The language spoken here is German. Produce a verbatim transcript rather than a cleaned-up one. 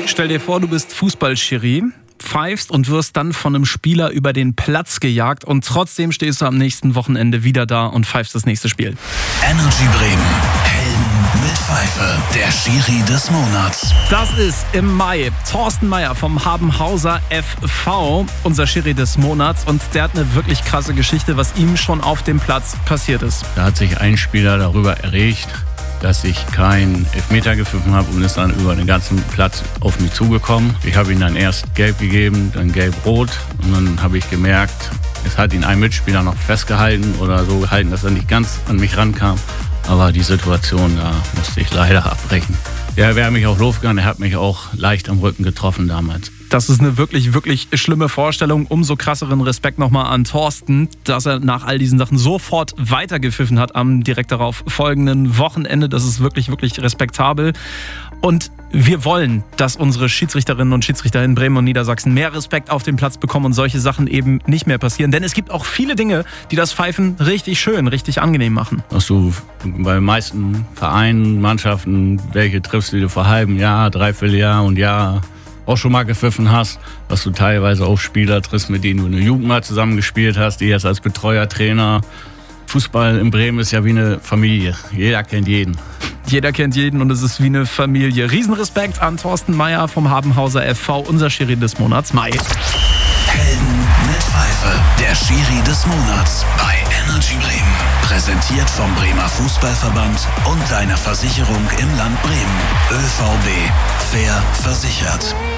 Stell dir vor, du bist Fußballschiri, pfeifst und wirst dann von einem Spieler über den Platz gejagt und trotzdem stehst du am nächsten Wochenende wieder da und pfeifst das nächste Spiel. Energy Bremen, Helden mit Pfeife, der Schiri des Monats. Das ist im Mai Thorsten Meier vom Habenhauser F V, unser Schiri des Monats, und der hat eine wirklich krasse Geschichte, was ihm schon auf dem Platz passiert ist. Da hat sich ein Spieler darüber erregt, dass ich keinen Elfmeter gepfiffen habe und ist dann über den ganzen Platz auf mich zugekommen. Ich habe ihm dann erst gelb gegeben, dann gelb-rot und dann habe ich gemerkt, es hat ihn ein Mitspieler noch festgehalten oder so gehalten, dass er nicht ganz an mich rankam. Aber die Situation, da musste ich leider abbrechen. Ja, er hat mich auch losgegangen, er hat mich auch leicht am Rücken getroffen damals. Das ist eine wirklich, wirklich schlimme Vorstellung. Umso krasseren Respekt nochmal an Thorsten, dass er nach all diesen Sachen sofort weitergepfiffen hat am direkt darauf folgenden Wochenende. Das ist wirklich, wirklich respektabel. Und wir wollen, dass unsere Schiedsrichterinnen und Schiedsrichter in Bremen und Niedersachsen mehr Respekt auf den Platz bekommen und solche Sachen eben nicht mehr passieren. Denn es gibt auch viele Dinge, die das Pfeifen richtig schön, richtig angenehm machen. Dass du bei den meisten Vereinen, Mannschaften, welche triffst, die du vor halbem Jahr, dreiviertel Jahr und Jahr auch schon mal gepfiffen hast, dass du teilweise auch Spieler triffst, mit denen du eine Jugend mal zusammengespielt hast, die jetzt als Betreuer, Trainer. Fußball in Bremen ist ja wie eine Familie. Jeder kennt jeden. Jeder kennt jeden und es ist wie eine Familie. Riesenrespekt an Thorsten Meier vom Habenhauser F V, unser Schiri des Monats Mai. Helden mit Pfeife, der Schiri des Monats bei Energy Bremen. Präsentiert vom Bremer Fußballverband und deiner Versicherung im Land Bremen. ÖVB, fair versichert.